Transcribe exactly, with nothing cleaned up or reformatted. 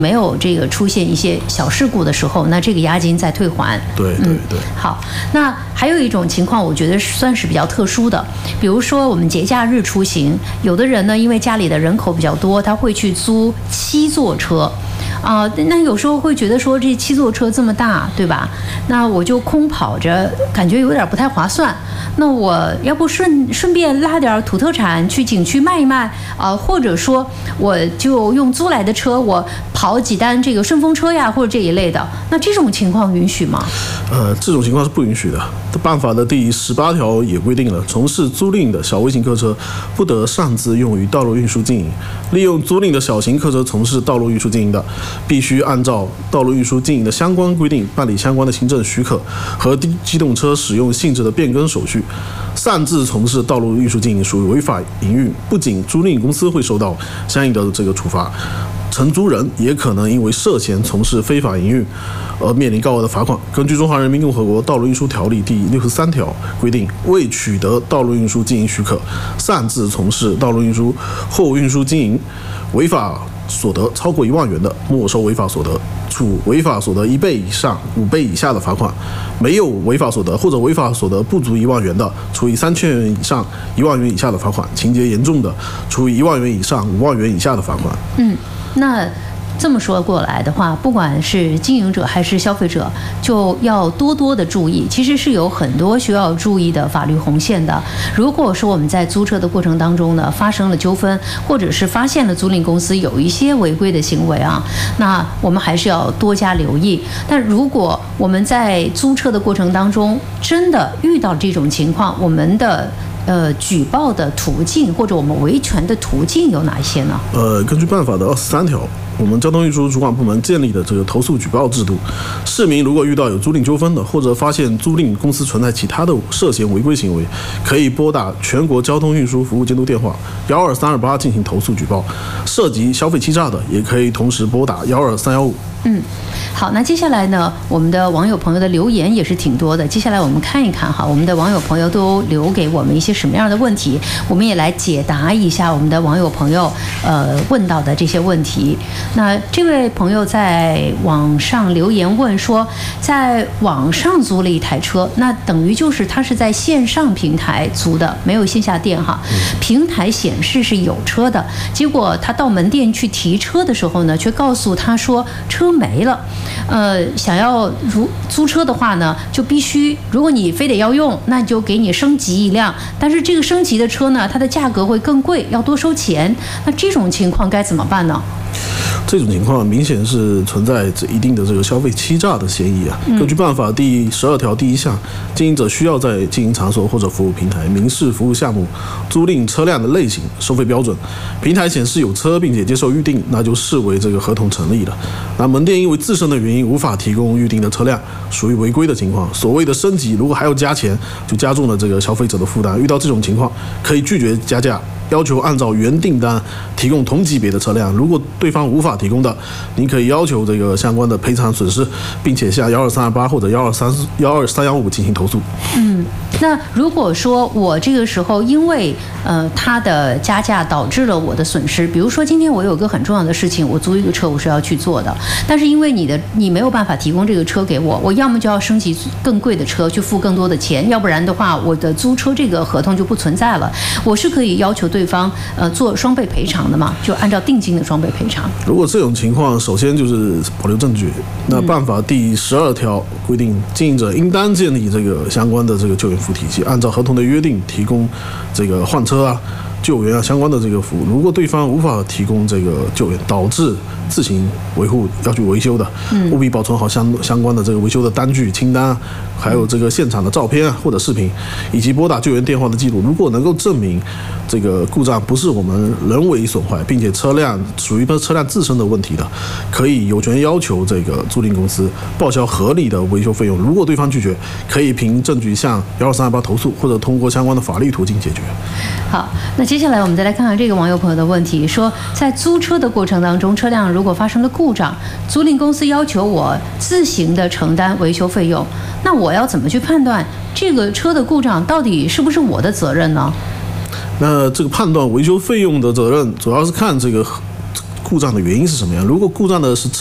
没有这个出现一些小事故的时候，那这个押金再退还。 对对对、嗯。 好，那还有一种情况，我觉得算是比较特殊的，比如说我们节假日出行，有的人呢，因为家里的人口比较多，他会去租七座车。啊、呃，那有时候会觉得说这七座车这么大，对吧？那我就空跑着，感觉有点不太划算。那我要不顺顺便拉点土特产去景区卖一卖啊、呃，或者说我就用租来的车，我跑几单这个顺风车呀，或者这一类的。那这种情况允许吗？ 呃，这种情况是不允许的。办法的第十八条也规定了，从事租赁的小微型客车不得擅自用于道路运输经营。利用租赁的小型客车从事道路运输经营的，必须按照道路运输经营的相关规定办理相关的行政许可和机动车使用性质的变更手续。擅自从事道路运输经营属于违法营运，不仅租赁公司会受到相应的这个处罚，承租人也可能因为涉嫌从事非法营运而面临高额的罚款。根据《中华人民共和国道路运输条例》第六十三条规定，未取得道路运输经营许可，擅自从事道路运输货物运输经营，违法所得超过一万元的，没收违法所得，处违法所得一倍以上五倍以下的罚款；没有违法所得或者违法所得不足一万元的，处以三千元以上一万元以下的罚款；情节严重的，处以一万元以上五万元以下的罚款。 嗯，那这么说过来的话，不管是经营者还是消费者，就要多多的注意。其实是有很多需要注意的法律红线的。如果说我们在租车的过程当中呢，发生了纠纷，或者是发现了租赁公司有一些违规的行为啊，那我们还是要多加留意。但如果我们在租车的过程当中真的遇到这种情况，我们的呃，举报的途径或者我们维权的途径有哪一些呢？ 呃，根据办法的二十三条，我们交通运输主管部门建立的这个投诉举报制度，市民如果遇到有租赁纠纷的，或者发现租赁公司存在其他的涉嫌违规行为，可以拨打全国交通运输服务监督电话幺二三二八进行投诉举报。涉及消费欺诈的，也可以同时拨打幺二三幺五。 嗯，好，那接下来呢，我们的网友朋友的留言也是挺多的。接下来我们看一看哈，我们的网友朋友都留给我们一些什么样的问题，我们也来解答一下我们的网友朋友呃问到的这些问题。那这位朋友在网上留言问说，在网上租了一台车，那等于就是他是在线上平台租的，没有线下店哈。平台显示是有车的，结果他到门店去提车的时候呢，却告诉他说车没了。呃，想要如租车的话呢，就必须，如果你非得要用，那就给你升级一辆。但是这个升级的车呢，它的价格会更贵，要多收钱。那这种情况该怎么办呢？ 这种情况明显是存在一定的这个消费欺诈的嫌疑啊。根据办法第十二条第一项，经营者需要在经营场所或者服务平台明示服务项目、租赁车辆的类型、收费标准。平台显示有车并且接受预定，那就视为这个合同成立了。那门店因为自身的原因无法提供预定的车辆，属于违规的情况。所谓的升级，如果还要加钱，就加重了这个消费者的负担。遇到这种情况，可以拒绝加价，要求按照原订单提供同级别的车辆。如果对方无法提供的，您可以要求这个相关的赔偿损失，并且向幺二三二八或者幺二三幺二三幺五进行投诉。 嗯，那如果说我这个时候因为呃他的加价导致了我的损失，比如说今天我有个很重要的事情，我租一个车我是要去做的，但是因为你的你没有办法提供这个车给我，我要么就要升级更贵的车去付更多的钱，要不然的话我的租车这个合同就不存在了。我是可以要求对方呃做双倍赔偿的嘛，就按照定金的双倍赔偿。 如果这种情况，首先就是保留证据。那办法第十二条规定，经营者应当建立这个相关的这个救援服务体系，按照合同的约定提供这个换车啊、救援啊相关的这个服务。如果对方无法提供这个救援，导致自行维护要去维修的，务必保存好相相关的这个维修的单据清单啊，还有这个现场的照片啊或者视频，以及拨打救援电话的记录。如果能够证明这个故障不是我们人为损坏，并且车辆属于车辆自身的问题的，可以有权要求这个租赁公司报销合理的维修费用。如果对方拒绝，可以凭证据向幺二三二八投诉，或者通过相关的法律途径解决。 好，那接下来我们再来看看这个网友朋友的问题，说在租车的过程当中，车辆如果发生了故障，租赁公司要求我自行的承担维修费用，那我要怎么去判断这个车的故障到底是不是我的责任呢？ 那这个判断维修费用的责任，主要是看这个故障的原因是什么样。如果故障的是